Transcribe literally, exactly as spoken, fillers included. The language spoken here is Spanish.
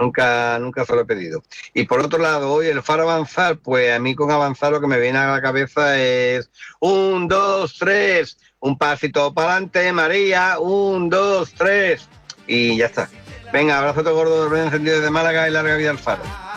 nunca, nunca se lo he pedido. Y por otro lado, hoy el Faro Avanzar, pues a mí con avanzar lo que me viene a la cabeza es un, dos, tres, un pasito para adelante, María, un, dos, tres, y ya está. Venga, abrazo todo gordo, encendido desde Málaga y larga vida al Faro.